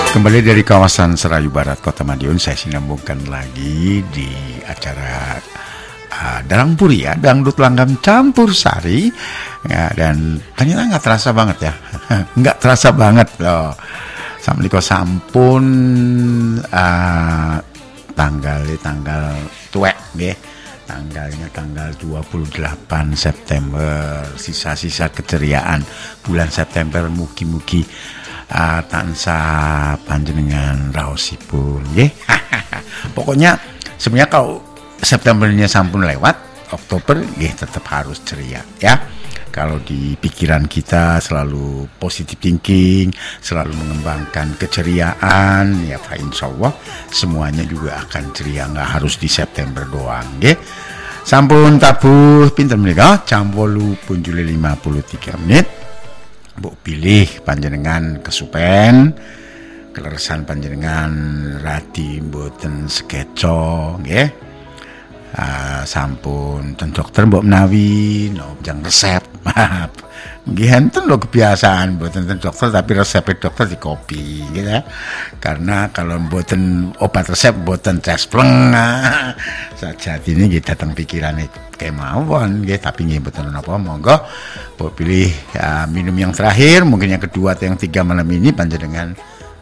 Kembali dari kawasan Serayu Barat, Kota Madiun, saya sinambungkan lagi di acara Dalang Puri ya, dangdut langgam campur sari ya, dan ternyata nggak terasa banget ya, nggak terasa banget loh. Samliko sampun tanggal tuwek nggih. Tanggalnya tanggal 28 September, sisa-sisa keceriaan bulan September mugi-mugi tansah panjenengan raosipun nggih. Pokoknya sebenarnya kalau Septembernya sampun lewat, Oktober nggih tetap harus ceria ya. Kalau di pikiran kita selalu positive thinking, selalu mengembangkan keceriaan ya, insyaallah semuanya juga akan ceria, nggak harus di September doang nggih. Sampun tabuh pinten menika jam 8:53 menit. Mbok pilih panjenengan kesupen, keleresan panjenengan radi mboten sekeco nggih. Sampun ten dokter mbok menawi jang resep. Nggih enten lho kebiasaan mboten ten dokter tapi resep dokter di kopi gitu ya. Karena kalau mboten obat resep mboten cespleng. Sajatine nggih dateng pikirane kemawon nggih, tapi nggih mboten napa, monggo mbok pilih minum yang terakhir, mungkin yang kedua atau yang tiga malam ini panjenengan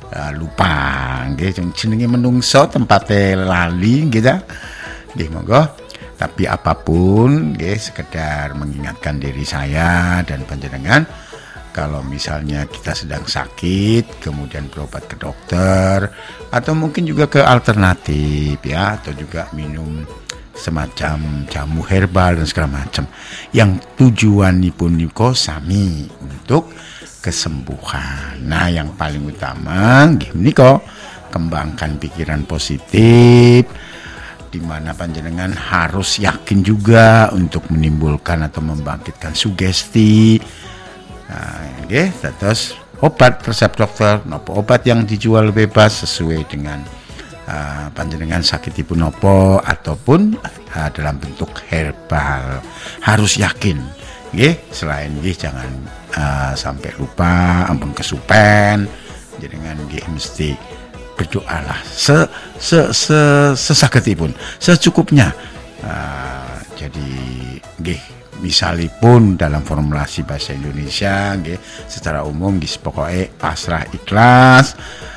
lupa nggih jenenge menungso tempate lali gitu. Nggih monggo, tapi apapun nggih sekedar mengingatkan diri saya dan panjenengan kalau misalnya kita sedang sakit kemudian berobat ke dokter atau mungkin juga ke alternatif ya, atau juga minum semacam jamu herbal dan segala macam yang tujuanipun niku sami untuk kesembuhan. Nah, yang paling utama nggih menika kembangkan pikiran positif, di mana panjenengan harus yakin juga untuk menimbulkan atau membangkitkan sugesti. Nah, nggih, terus obat resep dokter, napa obat yang dijual bebas sesuai dengan panjenengan sakitipun napa ataupun dalam bentuk herbal. Harus yakin, nggih. Selain nggih jangan sampai lupa ampun kesupen, jenengan nggih mesti berdoalah sesaketipun, secukupnya. Jadi nggih misalipun dalam formulasi bahasa Indonesia nggih secara umum nggih pokoke pasrah ikhlas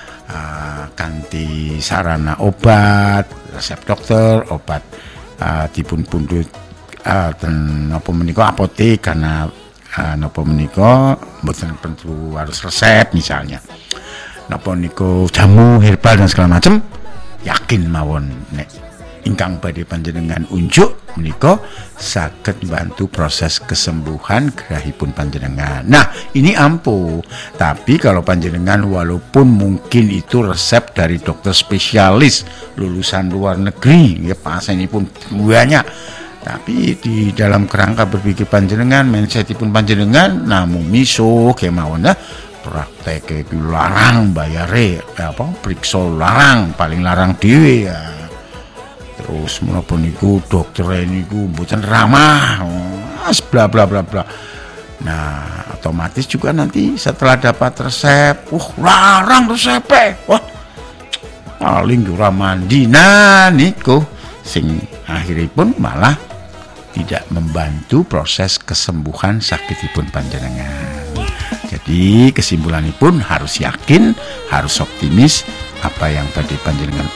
kanthi sarana obat resep dokter, obat dipun pundhut napa menika apotek, karena napa menika mboten perlu harus resep misalnya. Napa niku jamu herbal dan segala macam, yakin mawon nek ingkang badhe panjenengan unjuk menika saged bantu proses kesembuhan gerahipun panjenengan. Nah, ini ampuh. Tapi kalau panjenengan walaupun mungkin itu resep dari dokter spesialis lulusan luar negeri, ya pasenipun banyak, tapi di dalam kerangka berpikir panjenengan, mindsetipun panjenengan namung misuh kemawon praktek itu larang bayare periksa larang, paling larang dhewe ya. Terus menapa niku dokter niku mboten ramah, bla bla bla bla. Nah, otomatis juga nanti setelah dapat resep, larang resepe. Wah, paling ora mandi. Nah niku sing akhiripun malah tidak membantu proses kesembuhan sakitipun panjenengan. Jadi kesimpulanipun harus yakin, harus optimis apa yang tadi panjenengan